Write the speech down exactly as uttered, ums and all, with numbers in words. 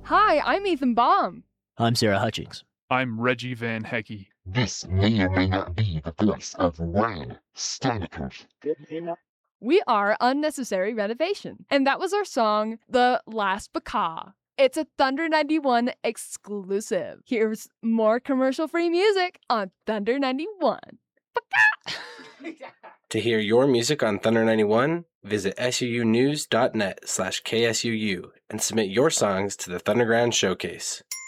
Hi, I'm Ethan Baum. I'm Sarah Hutchings. I'm Reggie Van Hecky. This may or may not be the voice of Ryan Stanikers. We are Unnecessary Renovation, and that was our song, The Last Baka. It's a Thunder ninety-one exclusive. Here's more commercial-free music on Thunder ninety-one. To hear your music on Thunder ninety-one, visit suunews.net slash KSUU and submit your songs to the Thunderground Showcase.